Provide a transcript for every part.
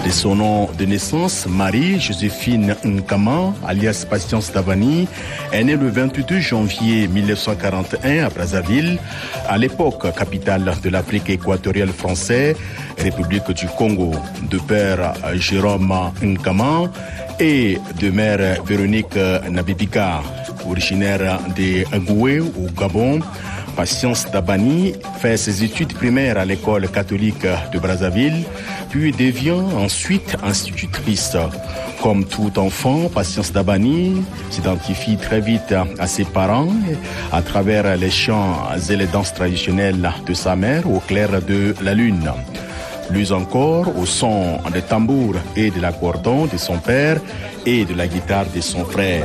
De son nom de naissance, Marie-Joséphine Nkama, alias Patience Dabani, est née le 22 janvier 1941 à Brazzaville, à l'époque capitale de l'Afrique équatoriale française, République du Congo, de père Jérôme Nkama et de mère Véronique Nabibika, originaire de Agoué au Gabon. Patience Dabani fait ses études primaires à l'école catholique de Brazzaville, puis devient ensuite institutrice. Comme tout enfant, Patience Dabani s'identifie très vite à ses parents à travers les chants et les danses traditionnelles de sa mère au clair de la lune. Plus encore au son des tambours et de l'accordéon de son père et de la guitare de son frère.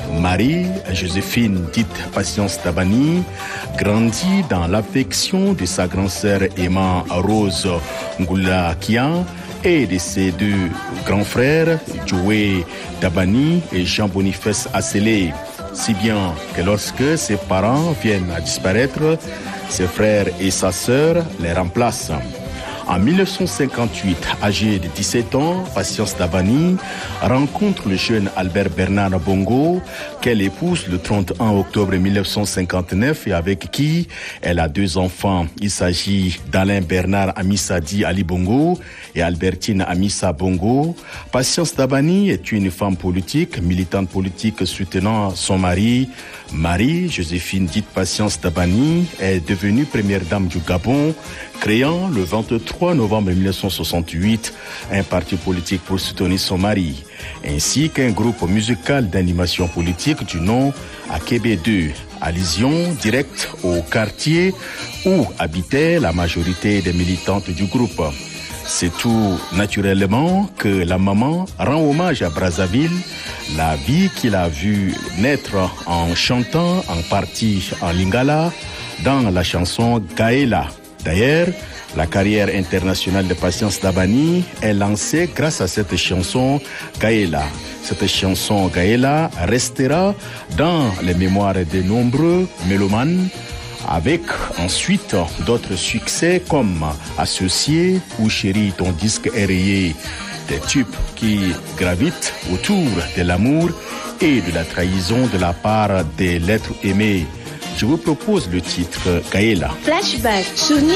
Marie-Joséphine, dite Patience Dabani, grandit dans l'affection de sa grande sœur Emma Rose Ngoulakia et de ses deux grands frères, Joé Dabani et Jean-Boniface Asselé. Si bien que lorsque ses parents viennent à disparaître, ses frères et sa sœur les remplacent. En 1958, âgée de 17 ans, Patience Dabani rencontre le jeune Albert Bernard Bongo, qu'elle épouse le 31 octobre 1959 et avec qui elle a deux enfants. Il s'agit d'Alain Bernard Amissadi Ali Bongo et Albertine Amissa Bongo. Patience Dabani est une femme politique, militante politique soutenant son mari. Marie-Joséphine, dite Patience Dabani, est devenue première dame du Gabon, créant le 23 novembre 1968 un parti politique pour soutenir son mari, ainsi qu'un groupe musical d'animation politique du nom Akebe 2, allusion directe au quartier où habitait la majorité des militantes du groupe. C'est tout naturellement que la maman rend hommage à Brazzaville, la vie qu'il a vue naître en chantant en partie en lingala dans la chanson Gaëla. D'ailleurs, la carrière internationale de Patience Dabani est lancée grâce à cette chanson Gaëla. Cette chanson Gaëla restera dans les mémoires de nombreux mélomanes, avec ensuite d'autres succès comme Associé ou Chérie, ton disque est rayé, des tubes qui gravitent autour de l'amour et de la trahison de la part des l'être aimé. Je vous propose le titre Gaëla. Flashback, souvenir.